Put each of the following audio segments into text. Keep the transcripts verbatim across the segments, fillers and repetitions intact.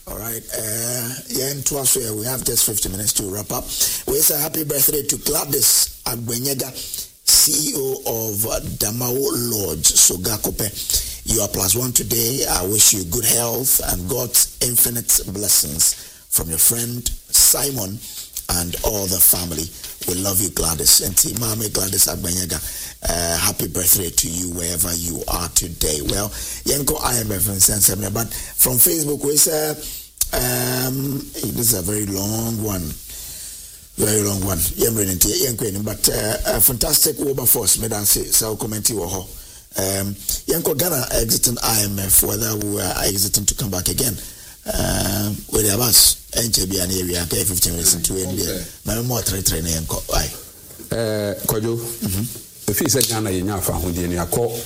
All right. Uh, yeah, in Tuaswe, we have just fifty minutes to wrap up. We say happy birthday to Gladys Agbenyega, C E O of Damao Lodge, Sogakope. You are plus one today. I wish you good health and God's infinite blessings from your friend Simon and all the family. We love you, Gladys. And Mame Gladys Agbenyega, uh, happy birthday to you wherever you are today. Well, Yenko I M F and Sense, but from Facebook we say, um, this is a very long one. Very long one. But uh, a fantastic Wilberforce, Medan say, so comment you ho. Um, Yanko Ghana exiting I M F, whether we are exiting to come back again. Um, with the bus, N J B and area, fifteen minutes into India. My more train and co. I. Uh, Kojo, if you said Ghana, you know, found in your call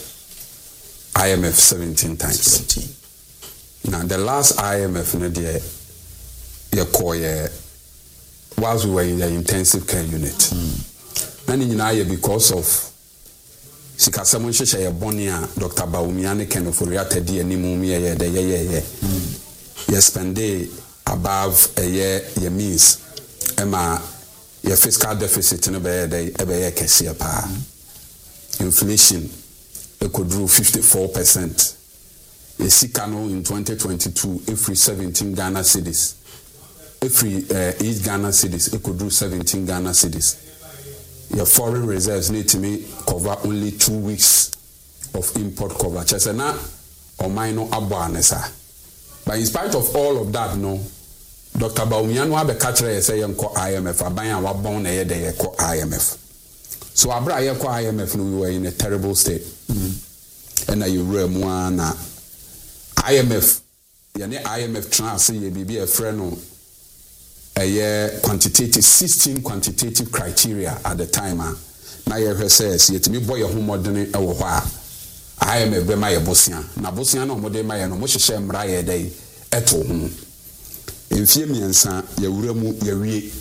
I M F seventeen times. seventeen. Now, the last I M F, Nadia, your call, whilst we were in the intensive care unit. And in Naya, because of Sikasamon Shaya Bonia, Doctor Baumiani Kenofuriata, dear Nimumia, the ye, yes, spend day above a year, your means, Emma, your fiscal deficit in a bed, a year can see a power. Inflation, it could do fifty-four percent. A Sikano in twenty twenty-two, every seventeen Ghana cities. Every uh, eight Ghana cedis, it could do seventeen Ghana cedis. Your foreign reserves need to me cover only two weeks of import cover. Chesena or minor abuanesa. But in spite of all of that, no, Doctor Baumiano have a catcher say call I M F. Abaya wa born a day call I M F. So Abra call I M F, we were in a terrible state. Mm-hmm. And now you rem one I M F. Yane I M F trans ye be a friend. A year quantitative sixteen quantitative criteria at the time. Now you says yet me boy a home modern a wa I am a bema ya bosia na bosia no mode ma ya no mo hyehyɛ mra ye dai eto ho emfie miensa ya wura mu ya wie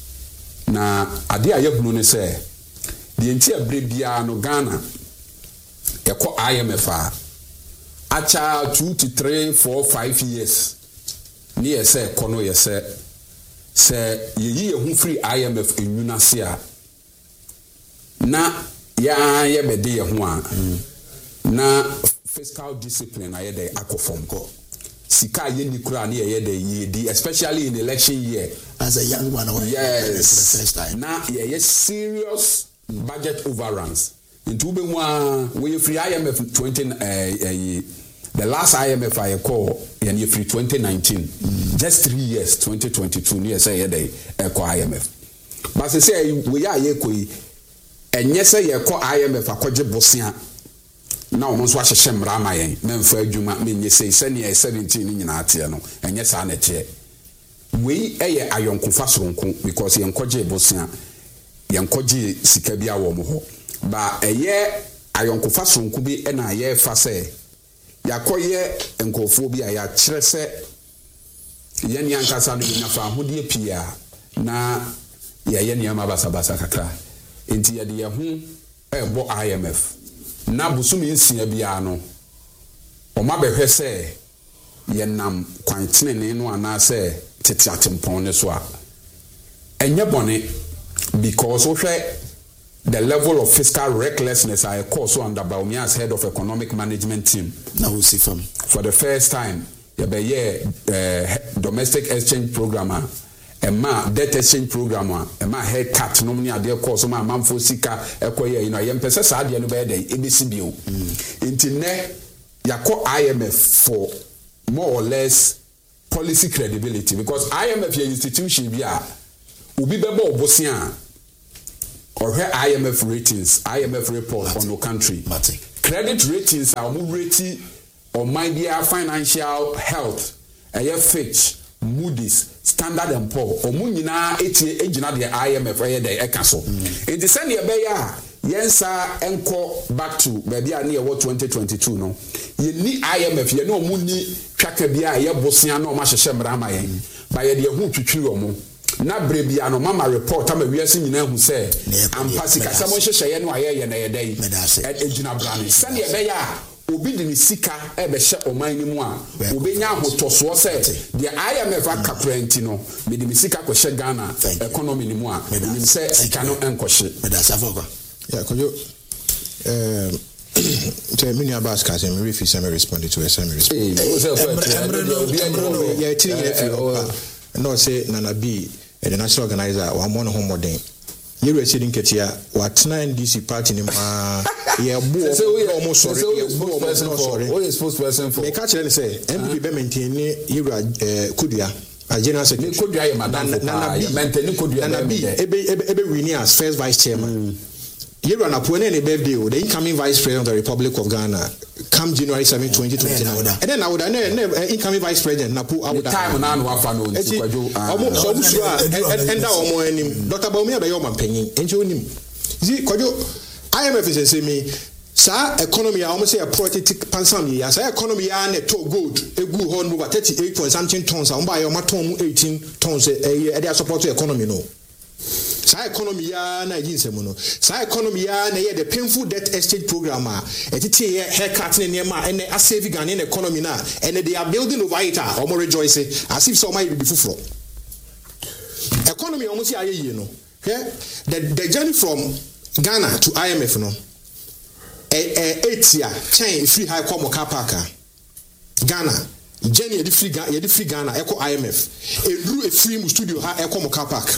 na ade a yahunu ne sɛ de enti abre bia no Ghana yakɔ I M F a acha two to three four five years ni yɛsɛ kono yɛsɛ sɛ yeyi ehu free I M F enwuna se a na ya ye bede ye ho a na fiscal discipline ayede akofom ko sika ye ni kura na ye de ye especially in election year as a young one or yes, for the first time na ye ye serious budget overruns into be one we free I M F twenty uh, uh, the last I M F I call and you free twenty nineteen mm. just three years twenty twenty-two near say ye dey e call I M F but say we are ye koi enye say ye call I M F akogye bosia na o nso ahyehye mra ma yen memfa adwuma menye say sene seventeen ni nyina ate no enye sa na tie we eye ayonkofa soronko because yen kogye bosia yen kogye sika bia wo mo ho ba eye ayonkofa soronko bi e na ye fa say yakoye enkofo bi a ya kyerɛ sɛ yɛn yankasa no nyafa ahodie pia na yɛyɛ nneɛma basabasa kakra enti yɛde yɛ ho ɛbɔ I M F na busumi nsia bia no ɔma bɛhwɛ sɛ yɛnam kwantene no ana sɛ tete atempɔn ne so a ɛnyɛ bɔne because wohwɛ the level of fiscal recklessness I call so under Baumia as head of economic management team. Now we see from for the first time, you be uh, domestic exchange programmer, a ma debt exchange programmer, a ma head cut no money idea call so my man for sika equia you know yem pesa sad ya no be dey A B C B O. Intine yako I M F for more or less policy credibility because I M F your institution bi a ubi bebo obosia or her I M F ratings, I M F report Mati. On the country. Mati. Credit ratings are more rating on my dear financial health. A Fitch, Moody's, Standard and Poor, or Munina, eighty agent the I M F, a day a castle. In the same year, Yensa enko back to baby near what twenty twenty-two no. You need I M F, you know Muni, Chakabia, Yabosiano, Masha Rama, by a dear who to chew. Na brebia no mama report am wiase nyina hu se ampasika samo hyehyeye no aye ye na ye dai e ejina brane sane ye be ya obi di ni sika e be hye oman ni mu a obi nya ahotoso se the I M F akakurenti no me di sika ko hye Ghana economy ni mu a ni se sika no enko hye me da safoko yeah kojo eh tell me about cause me refi say me respond to say me respond yeah three years no say Nana B the national organizer one more home modern you residing ketia what nine D C party ni ma yeah bo almost sorry sorry what is spokesperson for me catch them say M P be maintain you Kudua a general secretary Kudua ya madam maintain Kudua Nana B ebe ebe win as first vice chairman you run up when any birthday the incoming vice president of the Republic of Ghana come January seventh twenty twenty-nine and then I would have incoming vice president Napu I would time na no afa no nti kwajo so so sure and that omo anim Doctor Bawumia be your man penyin enche onim zi kwajo I M F is say me sa economy a almost say a project pansam ya sa economy ya na to gold egu ho no thirty-eight point something tons am ba ya ma ton eighteen tons e e dey support the economy no sa economy ya na yin semu no sa economy ya na the painful debt exchange program a etete ye haircut ne nema and a save Ghana in economy na and they are building over it or more rejoice as if somebody be before economy almost ya ye no the the journey from Ghana to I M F no eh eight year chain free high come car park Ghana journey the free Ghana the free Ghana eco I M F e ru e free mu studio ha e come car park.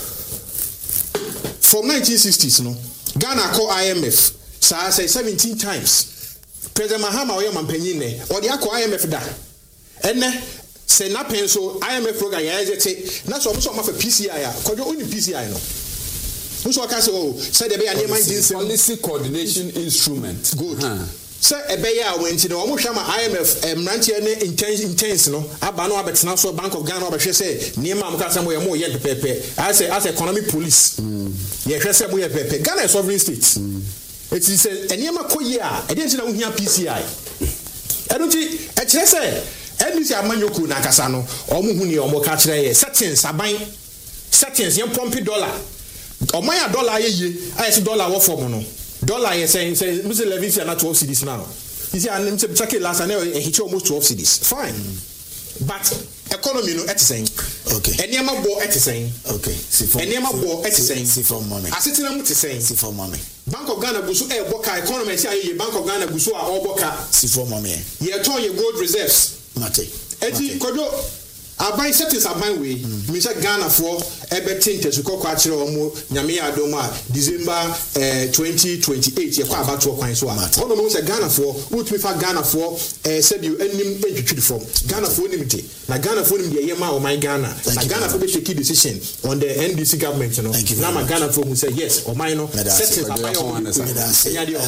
From nineteen sixties, no, Ghana call I M F, so I say seventeen times. President Mahama or your mampenine, or the I M F da. And then, say na pencil, I M F program, ya say, that's almost off a P C I, because you're only P C I, no. So I can say, oh, say the Bay policy coordination instrument. Good. Huh. Sir, a beya went to the Omoshama I M F, um, Rantian intense, intense, no. Abano Abet National Bank of Ghana, but she say, Nima Mukasamo, more yet pepe. I say, as economic police. Yes, I said we have pepe. Ghana is sovereign states. It is a Nima Koya, I didn't know here P C I. I don't see, I say, and this Amanyoku Nakasano, or Muhuni or Mokatre, settings, Sabine, settings, young Pompey dollar. Or my dollar, I say dollar, what for mono. Dollar is saying, say, Mister Levis are not twelve cities now. You see, I'm checking last night, and he almost twelve cities. Fine. But economy, no, it's saying, okay. And Yama Bo, it's saying, okay. And Yama Bo, it's saying, see for mommy. I sit in a saying, see for mommy. Bank of Ghana, Busu, eh, Boka, economy, say, Bank of Ghana, Busu, or Boka, see for mommy. Ye told your gold reserves. Mate. Eti, Kodo. I buy settings are my way. Me say Ghana for ebe tinte so kokwa kire omo nyame adoma December eh twenty twenty-eight ye kwa about to kwan so a. Ono no say Ghana for what me fa Ghana for eh said you enim entwitwi from. Ghana for nim te. Na Ghana for nim de ye ma o my Ghana. Na Ghana for be take decision on the N D C government no. Na ma Ghana for mu say yes o my no settings are my own. Yeah, the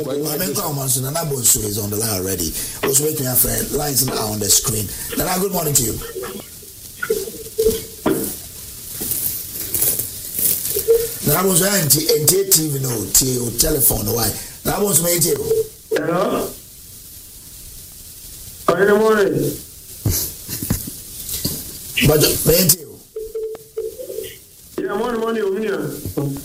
Nana is on the line already. Also wait me friend lines now on the screen. Nana, good morning to you. Now I was on T V no T V telephone why. Now I was made you. Hello. Good morning. But made you. Yeah, morning, morning, here.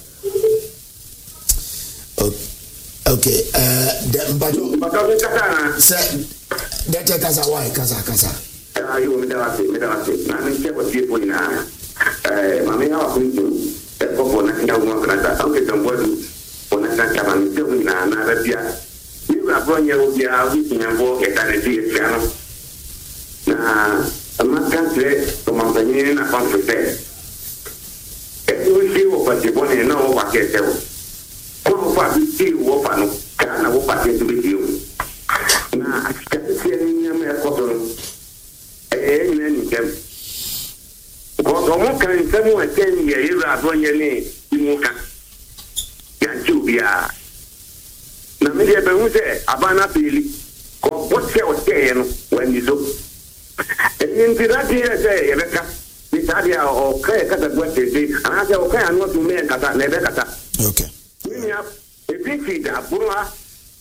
Okay. Uh, the but sir, that kasa why kasa kasa. Ah, you me da me da me. Na me che ko tie po ina. Eh, mami ha ko ni. Popo na kina uma krata aunque tambodu ona kaka mami te una na rabia ni wa bronya ubia wiki nyambo etaneti efiano na amakante to mambanye na konfete e usi wo patibone na wo pakete wo ko fa ti wo fa no kana wo pakete bi na akikati ni nyame ko to e ni ni kem Because one can say more ten years, you are going to Muka. Yanchubia. Namibia Bemuse, Abana Pili, what say was saying when you do. And in the idea, say, Rebecca, this idea of Kayaka, what they say, and I say, okay, I'm not to make Kata, Nebekata. Okay. We have a big feed, a Buma.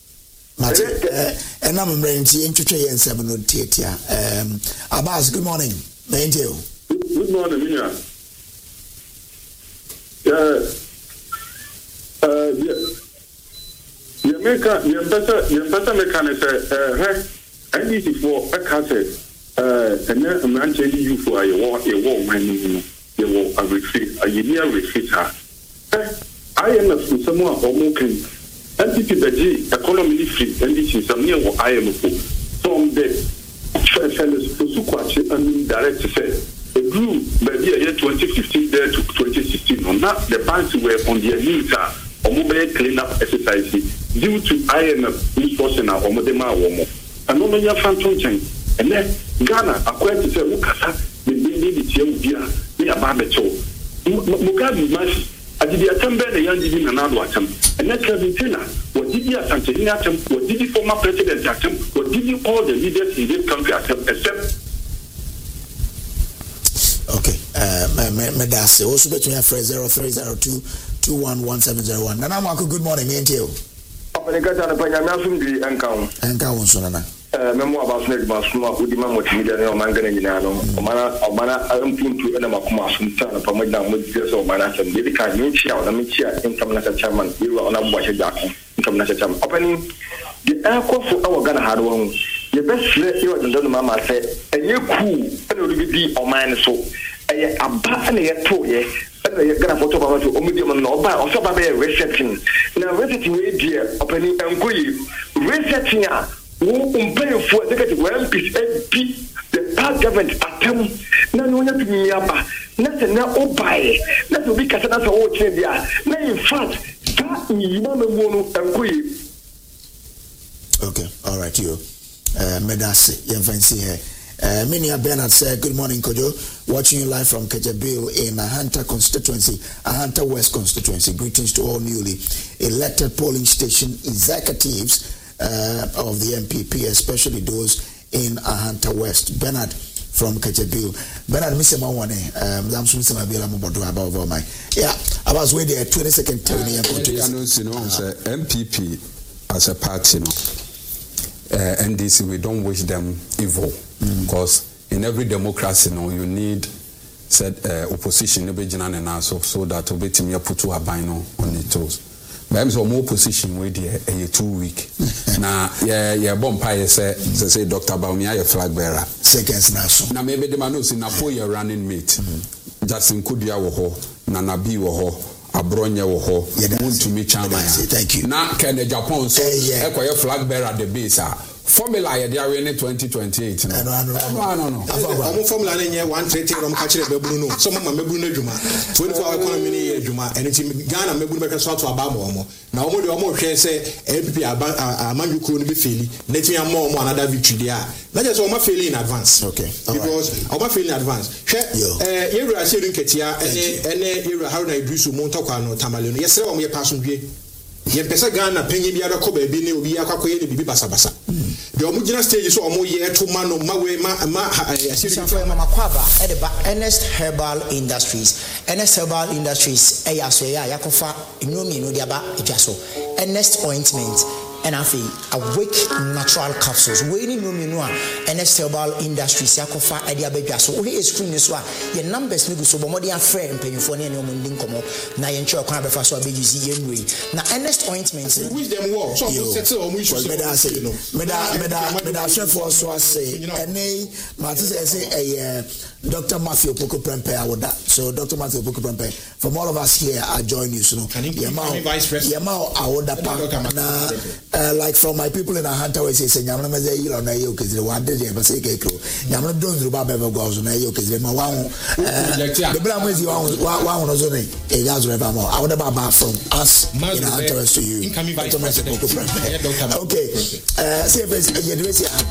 And I'm ready to introduce you in seven or eight. Um, Abbas, good morning. Thank you. Good morning, Mina. Uh, uh, yeah. Yeah, America, your better, your better mechanic, uh, I need it for a castle, uh, and then a man telling you for a war, a war, my name, a war, a refit, a year refit her. I am a someone or moving, and it is a G, economy free, and this is some near what I am from the fellows for Suquachi and direct to say. It grew by the year twenty fifteen there to twenty sixteen. On that, the banks were on their knees or mobile cleanup exercise due to I M F resourcing our Omodema Womo. And no many phantom chain. And then Ghana acquired to say, Mukasa, the baby, the Tia, the Ababeto. Mugabe Mash, I did the attempt the young Didi and Adwatam. And that Cavitina, what did you attempt? What did the former president attempt? What did you all the leaders in this country attempt except? Okay, uh, me that's also between your phrase zero three zero two two one one seven zero one. Nana Marco, good morning, me and you. Papa, the guy on the Panyama from the Encounter. Encounter, Sonana. Memo about Snake Masuma, who demand what media or Mangan in Yano, or Mana, or Mana, I don't think to Enema from Town, from Madame with this or Manas and Dedica, Nichia, and Michia, income as a chairman, you are on a watch a jack, income as a chairman. Opening the aircraft for our Ghana had one. The best you are the Mama said, and you cool, and it will be or mine so. A bat and a toe, yes, and you're going to photo about to Omidium and Oba, or so by resetting. Now, resetting way, dear, opening and going, resetting who pay for the one piece M P, the past government attempt. Now, no one to me up, nothing now, oh, buy, that will be Casana or Chindia. Now, in fact, that you know, and go. Okay, all right, you. Uh, Medasi, you fancy here. Uh, Minia Bernard said, good morning, Kojo. Watching you live from Kejabil in Ahanta constituency, Ahanta West constituency. Greetings to all newly elected polling station executives uh, of the M P P, especially those in Ahanta West. Bernard from Kejabil. Bernard, Mister Mawane, um, I'm Mister Mabila Mubodo about over my. Yeah, I was waiting a twenty second turn here. M P P as a party, no. Uh, N D C, we don't wish them evil mm. because in every democracy, no, you need said uh, opposition so, so that we put to a bino on the toes. But I'm so more opposition with a two week. Now, yeah, yeah, Bompire say, say Doctor Baumia, flag bearer. Seconds now. Now, maybe the man who's in Napoya running mate. Justin Kudia woho, Nanabi woho. Abronya woho, want to meet Chama. Thank you. Now, can the Japan so a flag bearer at the base? Formula they are in twenty twenty-eight. No, no, no, no, no. I'm formula in one thirty. I'm catching a Bruno. Some of my Bruno Juma, twenty-four hour economy Juma, and it's in Ghana. Maybe we can start to Abamo. Now, more the almost say M P P are man you couldn't be feeling. Let me more another victory there. That is all my feeling in advance. Okay, because I'm feeling in advance. Eh, you are saying Ketia, and then you are how I do so Montocano Tamalino. Yes, sir, I'm your passion. Ye pesa Ghana penye biara ko ba bi ne obi akwakoye ne bibi basabasa de omugina stage so omo ye to ma no ma we ma ma asiri for mama kwaba e de ba Ernest Herbal Industries Ernest Herbal Industries e ya so ya yakofa enyomi no de aba etwaso Ernest ointment and afi awake natural capsules we ni no menu a Ernest Herbal Industries yakofa e de abadwa so we screen so a ye numbers ni go so bomode afre mpanyufo ne ne omo ndin komo na ye nche okwan abefa so abejusi ye nwe na Ernest ointment which them work so settle omo issue me da say no me da me da me da chef for so say ene mati say say eh Doctor Matthew Poko Prempe awoda so Doctor Matthew Poko Prempe from all of us here I join you so no yema awoda pa na Uh, like from my people in Ahanta, we say, "Nyamna meze yilo na yo kizile wande je basi kekro." Nyamna don't ruba bebe gozo na yo kizile ma wangu. The bla mwezi wangu wangu no zone. E gazo reba mo. I would about from us in Ahanta to you. Okay. Uh, see if it's you do see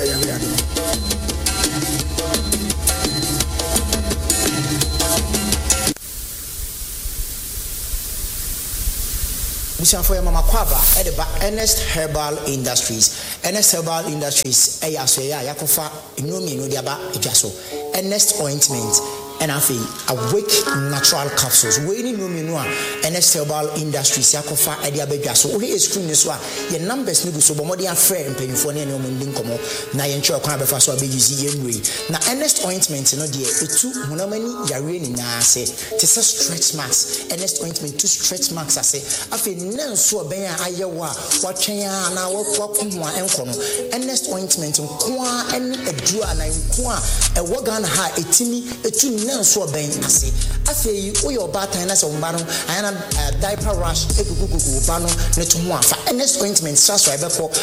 for mama kwaba e de ba Ernest Herbal Industries Ernest Herbal Industries e ya so ya yakofa enyomi no de aba etwaso Ernest ointment and afi awake natural capsules we ni no minu a Ernest Herbal Industries yakofa ade abadwa so we screen ni so a your numbers ni go so bomodi afre mpanyifo ne ne omundi nkomo na ye ntwe kwa befa so abejuzi yenwe na Ernest ointment no de etu hunamani yare ni na ase te se stretch marks Ernest ointment to stretch marks ase afi nanso oben a ayewa watwen a na wakwaku ho a enko no Ernest ointment nko a ene aduru a na nko a ewo Ghana ha etimi etu nanso oben ase afi oyo batan na so mba no ayana diaper rash ekukukuku ba no ne to ho afa Ernest ointment so so ebeko